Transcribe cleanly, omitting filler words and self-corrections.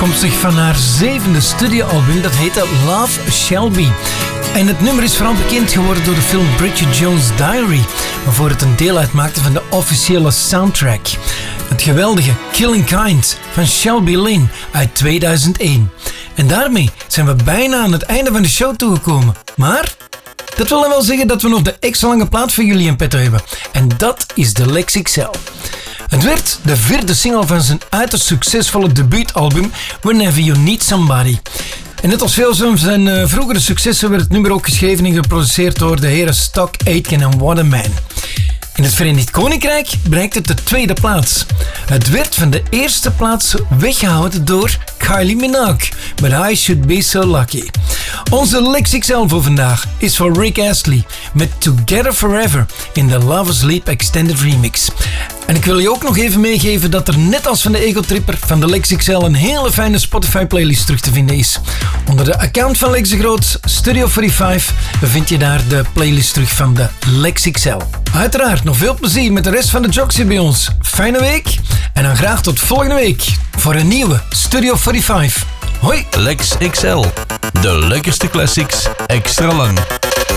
afkomstig van haar 7e studioalbum, dat heette Love Shall Be. En het nummer is vooral bekend geworden door de film Bridget Jones' Diary, waarvoor het een deel uitmaakte van de officiële soundtrack. Het geweldige Killing Kind van Shelby Lynne uit 2001. En daarmee zijn we bijna aan het einde van de show toegekomen. Maar dat wil dan wel zeggen dat we nog de extra lange plaat voor jullie in petto hebben. En dat is de Lex XL. Het werd de 4e single van zijn uiterst succesvolle debuutalbum Whenever You Need Somebody. En net als veel van zijn vroegere successen werd het nummer ook geschreven en geproduceerd door de heren Stock, Aitken en What a Man. In het Verenigd Koninkrijk bereikte het de 2e plaats. Het werd van de 1e plaats weggehouden door Kylie Minogue, But I Should Be So Lucky. Onze Lex XL voor vandaag is voor Rick Astley met Together Forever in de Love Asleep Extended Remix. En ik wil je ook nog even meegeven dat er net als van de Ego Tripper van de Lex XL een hele fijne Spotify playlist terug te vinden is. Onder de account van Lex de Groot, Studio 45, bevind je daar de playlist terug van de Lex XL. Uiteraard nog veel plezier met de rest van de Joxie bij ons. Fijne week en dan graag tot volgende week voor een nieuwe Studio 45. Hoi! Lex XL, de lekkerste classics extra lang.